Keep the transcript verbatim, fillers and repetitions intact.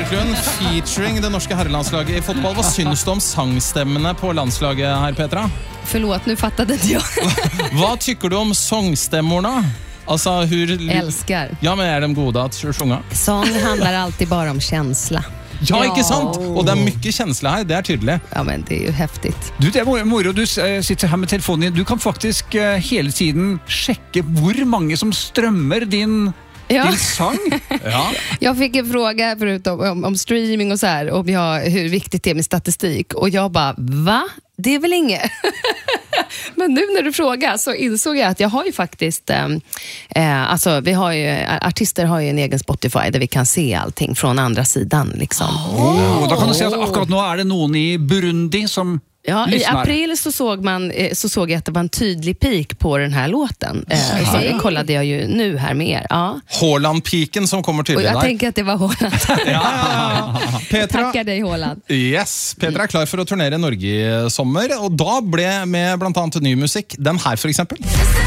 Bjørklund featuring det norska herrelandslaget i fotboll. Vad syns du om sangstämmene på landslaget här, Petra? Förlåt, nu fattade inte jag. Vad tycker du om sångstämmorna? Alltså hur Älskar. Ja, men är de goda att sjunga? Sång handlar alltid bara om känsla. Ja, ja, ikke sant? Og det er mye kjensle her, det er tydelig. Ja, men det er jo heftigt. Du, det er moro, du sitter her med telefonen din. Du kan faktisk uh, hele tiden sjekke hvor mange som strømmer din, ja. din sang. Ja. Jag fick en fråga förut om, om, om streaming och så här, om jag, hur viktigt det är med statistik. Och jag bara, va? Det är väl inget. Men nu när du frågar så insåg jag att jag har ju faktiskt eh, alltså vi har ju, artister har ju en egen Spotify där vi kan se allting från andra sidan liksom. Oh. Och då kan du säga att akkurat nu är det någon i Burundi som Ja, lyssnar. i april så såg man så såg jag att det var en tydlig peak på den här låten. Eh, så det kollade jag ju nu här med er. Ja. Haaland-piken som kommer tydligt där. Och jag där. tänker att det var Haaland. Ja. Petra, tackar dig Haaland. Yes, Petra är klar för att turnera i Norge i sommar och då blev med bland annat ny musik. Den här för exempel.